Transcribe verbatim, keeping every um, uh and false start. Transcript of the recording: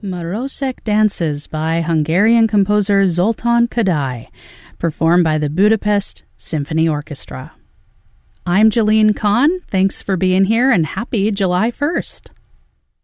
Marosek Dances by Hungarian composer Zoltán Kodály, performed by the Budapest Symphony Orchestra. I'm Jalene Kahn. Thanks for being here and happy July first.